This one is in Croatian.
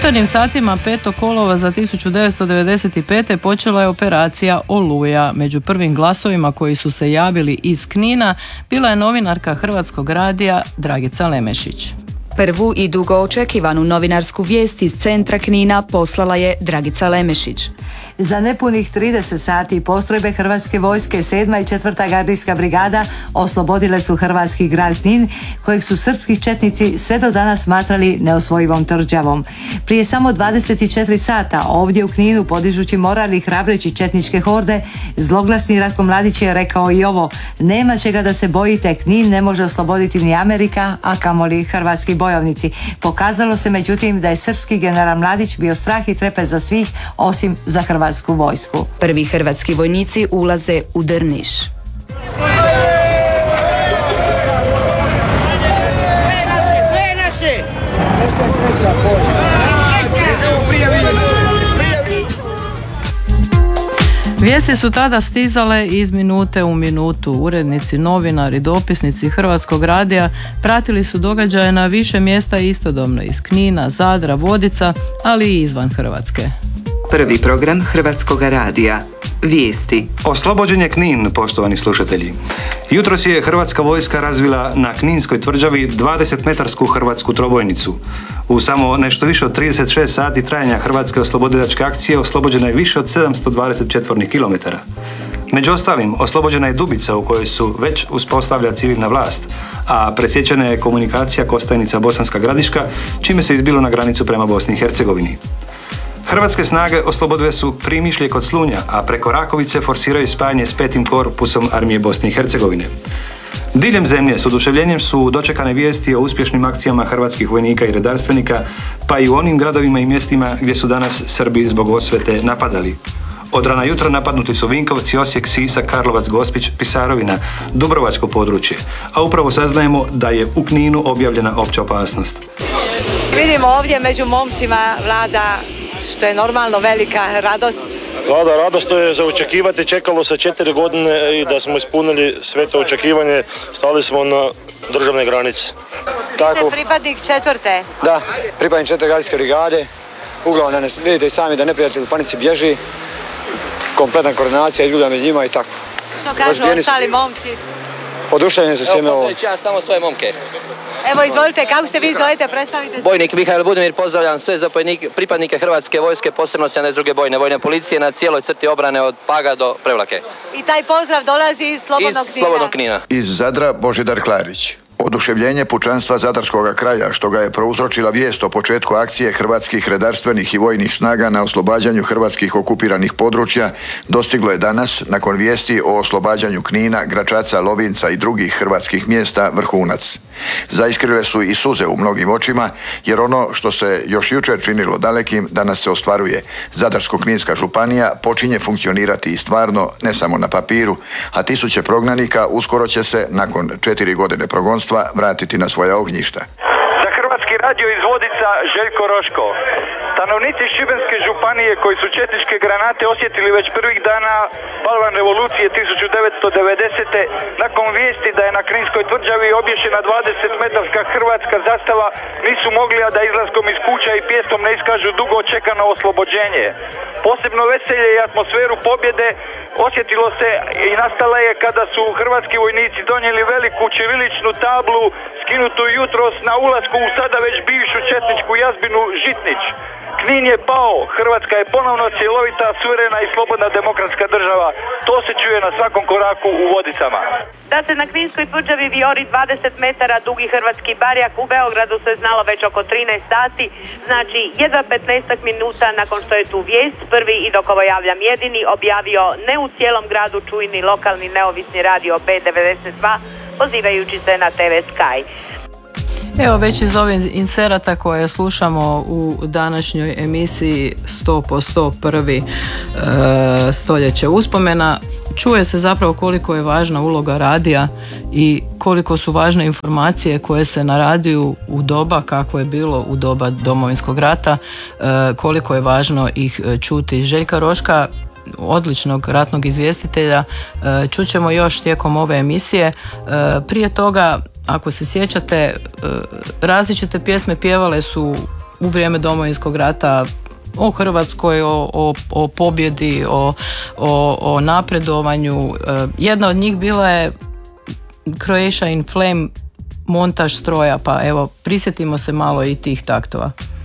jutarnjim satima 5. kolovoza 1995. počela je operacija Oluja. Među prvim glasovima koji su se javili iz Knina bila je novinarka Hrvatskog radija Dragica Lemešić. Prvu i dugo očekivanu novinarsku vijest iz centra Knina poslala je Dragica Lemešić. Za nepunih 30 sati postrojbe Hrvatske vojske 7. i 4. gardijska brigada oslobodile su hrvatski grad Knin, kojeg su srpski četnici sve do danas smatrali neosvojivom tvrđavom. Prije samo 24 sata ovdje u Kninu, podižući moral i hrabreći četničke horde, zloglasni Ratko Mladić je rekao i ovo: nema čega da se bojite, Knin ne može osloboditi ni Amerika, a kamoli hrvatski bojovnici. Pokazalo se međutim da je srpski general Mladić bio strah i trepet za svih osim za hrvatsku vojsku. Prvi hrvatski vojnici ulaze u Drniš. Sve naše! Vijesti su tada stizale iz minute u minutu. Urednici, novinari, dopisnici Hrvatskog radija pratili su događaje na više mjesta istodobno, iz Knina, Zadra, Vodica, ali i izvan Hrvatske. Prvi program Hrvatskog radija. Vijesti. Oslobođen je Knin, poštovani slušatelji. Jutros je Hrvatska vojska razvila na Kninskoj tvrđavi 20-metarsku hrvatsku trobojnicu. U samo nešto više od 36 sati trajanja hrvatske oslobodilačke akcije oslobođena je više od 720 četvornih kilometara. Među ostalim, oslobođena je Dubica u kojoj su već uspostavlja civilna vlast, a presječena je komunikacija Kostajnica Bosanska Gradiška, čime se izbilo na granicu prema Bosni i Hercegovini. Hrvatske snage oslobodile su Primišlje kod Slunja, a preko Rakovice forsiraju spajanje s 5. korpusom armije Bosne i Hercegovine. Diljem zemlje s oduševljenjem su dočekane vijesti o uspješnim akcijama hrvatskih vojnika i redarstvenika, pa i u onim gradovima i mjestima gdje su danas Srbi zbog osvete napadali. Od rana jutra napadnuti su Vinkovci, Osijek, Sisak, Karlovac, Gospić, Pisarovina, Dubrovačko područje, a upravo saznajemo da je u Kninu objavljena opća opasnost. Vidimo ovdje među momcima vlada, što je normalno, velika radost. Da, radost je za očekivati, čekalo se 4 godine i da smo ispunili sve to očekivanje, stali smo na državne granice. Vi ste pripadnik 4. Da, pripadnik 4. gardijske brigade. Uglavnom, vidite i sami da neprijatelj u panici bježi, kompletna koordinacija izgleda među njima i tako. Što kažu ostali momci? Oduševljeni su svime ovo. Ja samo svoje momke. Evo, izvolite, kako se vi zovete, predstavite se. Bojnik Mihael Budimir, pozdravljam sve pripadnike Hrvatske vojske, posebno 72. vojne policije na cijeloj crti obrane od Paga do Prevlake. I taj pozdrav dolazi iz Slobodnog Knina. Iz Zadra Božidar Klarić. Oduševljenje pučanstva zadarskog kraja, što ga je prouzročila vijest o početku akcije hrvatskih redarstvenih i vojnih snaga na oslobađanju hrvatskih okupiranih područja, dostiglo je danas, nakon vijesti o oslobađanju Knina, Gračaca, Lovinca i drugih hrvatskih mjesta, vrhunac. Zaiskrile su i suze u mnogim očima, jer ono što se još jučer činilo dalekim, danas se ostvaruje. Zadarsko-kninska županija počinje funkcionirati i stvarno, ne samo na papiru, a tisuće prognanika uskoro će se, nakon 4 godine progonstva, vratiti na svoja ognjišta. Za Hrvatski radio iz Vodica, Željko Roško. Stanovnici Šibenske županije koji su četničke granate osjetili već prvih dana balvan revolucije 1990. nakon vijesti da je na Kninskoj tvrđavi obješena 20-metarska hrvatska zastava, nisu mogli a da izlaskom iz kuća i pjestom ne iskažu dugo čekano oslobođenje. Posebno veselje i atmosferu pobjede osjetilo se i nastala je kada su hrvatski vojnici donijeli veliku ćiriličnu tablu skinutu jutros na ulasku u sada već bivšu četničku jazbinu Žitnić. Knin je pao, Hrvatska je ponovno cjelovita, suverena i slobodna demokratska država. To se čuje na svakom koraku u Vodicama. Da se na Kninskoj tvrđavi vijori 20 metara dugi hrvatski barjak, u Beogradu se znalo već oko 13 sati, znači jedva 15 minuta nakon što je tu vijest, prvi i dok ovo javljam jedini, objavio ne u cijelom gradu čujni lokalni neovisni radio B92, pozivajući se na TV Sky. Evo, već iz ovih inserata koje slušamo u današnjoj emisiji 100% prvi stoljeće uspomena, čuje se zapravo koliko je važna uloga radija i koliko su važne informacije koje se na radiju u doba kako je bilo u doba Domovinskog rata, koliko je važno ih čuti. Željka Roška, odličnog ratnog izvjestitelja, čućemo još tijekom ove emisije. Prije toga, ako se sjećate, različite pjesme pjevale su u vrijeme Domovinskog rata o Hrvatskoj, o pobjedi, o napredovanju. Jedna od njih bila je Croatia in Flame, montaž stroja, pa evo prisjetimo se malo i tih taktova.